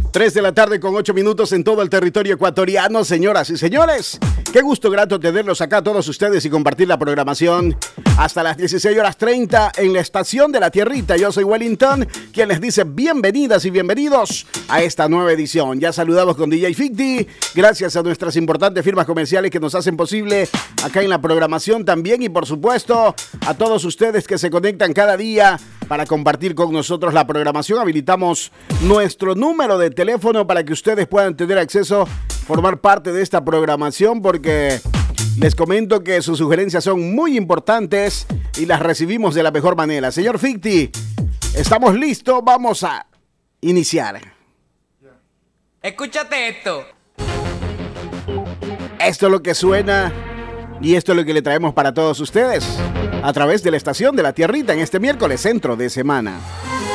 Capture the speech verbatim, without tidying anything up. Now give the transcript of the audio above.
tres de la tarde con ocho minutos en todo el territorio ecuatoriano, señoras y señores. Qué gusto grato tenerlos acá todos ustedes y compartir la programación hasta las dieciséis horas treinta en la estación de La Tierrita. Yo soy Wellington, quien les dice bienvenidas y bienvenidos a esta nueva edición. Ya saludamos con D J Ficti, gracias a nuestras importantes firmas comerciales que nos hacen posible acá en la programación también, y por supuesto a todos ustedes que se conectan cada día para compartir con nosotros la programación. Habilitamos nuestro número de teléfono para que ustedes puedan tener acceso, formar parte de esta programación, porque les comento que sus sugerencias son muy importantes y las recibimos de la mejor manera. Señor Ficti, estamos listos, vamos a iniciar. Escúchate esto. Esto es lo que suena y esto es lo que le traemos para todos ustedes a través de la estación de La Tierrita en este miércoles centro de semana.